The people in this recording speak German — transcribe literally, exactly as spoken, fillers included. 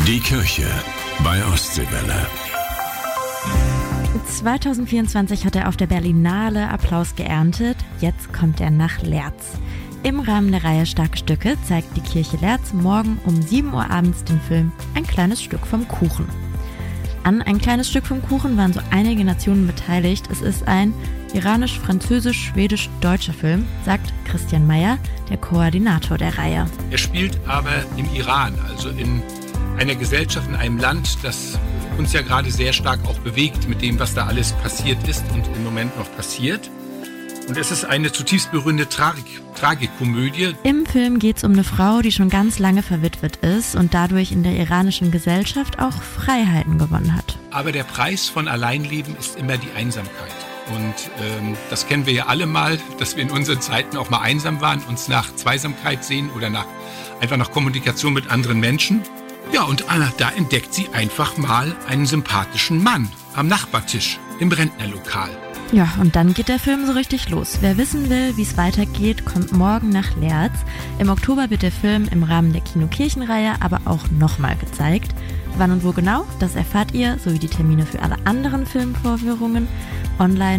Die Kirche bei Ostseewelle. zwanzig vierundzwanzig hat er auf der Berlinale Applaus geerntet. Jetzt kommt er nach Leerz. Im Rahmen der Reihe Starke Stücke zeigt die Kirche Leerz morgen um sieben Uhr abends den Film Ein kleines Stück vom Kuchen. An Ein kleines Stück vom Kuchen waren so einige Nationen beteiligt. Es ist ein iranisch-französisch-schwedisch-deutscher Film, sagt Christian Meyer, der Koordinator der Reihe. Er spielt aber im Iran, also in einer Gesellschaft, in einem Land, das uns ja gerade sehr stark auch bewegt mit dem, was da alles passiert ist und im Moment noch passiert. Und es ist eine zutiefst berührende Tragik, Tragikomödie. Im Film geht es um eine Frau, die schon ganz lange verwitwet ist und dadurch in der iranischen Gesellschaft auch Freiheiten gewonnen hat. Aber der Preis von Alleinleben ist immer die Einsamkeit. Und ähm, das kennen wir ja alle mal, dass wir in unseren Zeiten auch mal einsam waren, uns nach Zweisamkeit sehen oder nach, einfach nach Kommunikation mit anderen Menschen. Ja, und Anna, da entdeckt sie einfach mal einen sympathischen Mann am Nachbartisch im Rentnerlokal. Ja, und dann geht der Film so richtig los. Wer wissen will, wie es weitergeht, kommt morgen nach Leerz. Im Oktober wird der Film im Rahmen der Kino-Kirchen-Reihe aber auch nochmal gezeigt. Wann und wo genau, das erfahrt ihr, sowie die Termine für alle anderen Filmvorführungen online